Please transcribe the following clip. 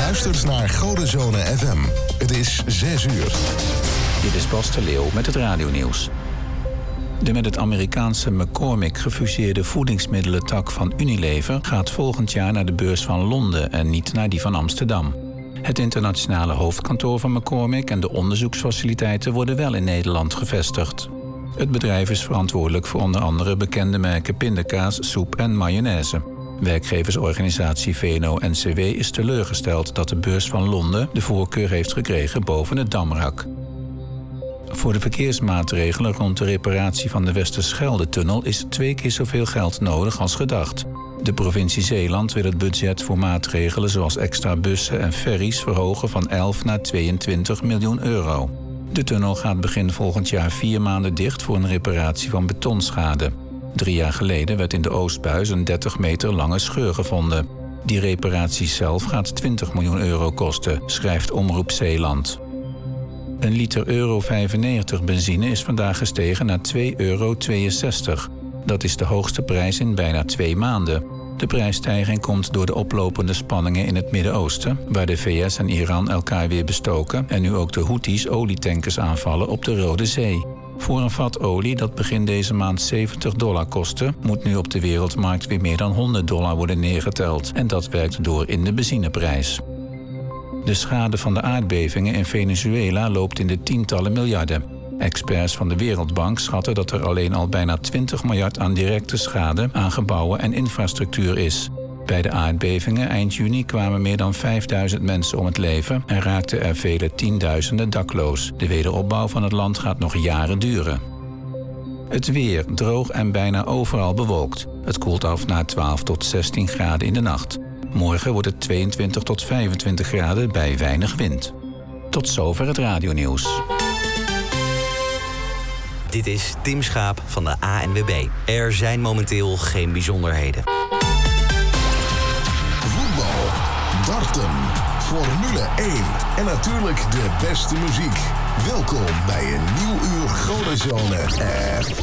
luistert naar Godenzone FM. Het is 6 uur. Dit is Bas de Leeuw met het radionieuws. De met het Amerikaanse McCormick gefuseerde voedingsmiddelentak van Unilever gaat volgend jaar naar de beurs van Londen en niet naar die van Amsterdam. Het internationale hoofdkantoor van McCormick en de onderzoeksfaciliteiten worden wel in Nederland gevestigd. Het bedrijf is verantwoordelijk voor onder andere bekende merken pindakaas, soep en mayonaise. Werkgeversorganisatie VNO-NCW is teleurgesteld dat de beurs van Londen de voorkeur heeft gekregen boven het Damrak. Voor de verkeersmaatregelen rond de reparatie van de Westerschelde-tunnel is 2 keer zoveel geld nodig als gedacht. De provincie Zeeland wil het budget voor maatregelen zoals extra bussen en ferries verhogen van 11 naar 22 miljoen euro. De tunnel gaat begin volgend jaar 4 maanden dicht voor een reparatie van betonschade. 3 jaar geleden werd in de Oostbuis een 30 meter lange scheur gevonden. Die reparatie zelf gaat 20 miljoen euro kosten, schrijft Omroep Zeeland. Een liter euro 95 benzine is vandaag gestegen naar 2,62 euro. Dat is de hoogste prijs in bijna 2 maanden. De prijsstijging komt door de oplopende spanningen in het Midden-Oosten, waar de VS en Iran elkaar weer bestoken en nu ook de Houthis olietankers aanvallen op de Rode Zee. Voor een vat olie dat begin deze maand $70 kostte, moet nu op de wereldmarkt weer meer dan $100 worden neergeteld. En dat werkt door in de benzineprijs. De schade van de aardbevingen in Venezuela loopt in de tientallen miljarden. Experts van de Wereldbank schatten dat er alleen al bijna 20 miljard aan directe schade aan gebouwen en infrastructuur is. Bij de aardbevingen eind juni kwamen meer dan 5000 mensen om het leven en raakten er vele tienduizenden dakloos. De wederopbouw van het land gaat nog jaren duren. Het weer, droog en bijna overal bewolkt. Het koelt af naar 12 tot 16 graden in de nacht. Morgen wordt het 22 tot 25 graden bij weinig wind. Tot zover het radionieuws. Dit is Tim Schaap van de ANWB. Er zijn momenteel geen bijzonderheden. Voetbal, darten, Formule 1 en natuurlijk de beste muziek. Welkom bij een nieuw uur Godenzone FM.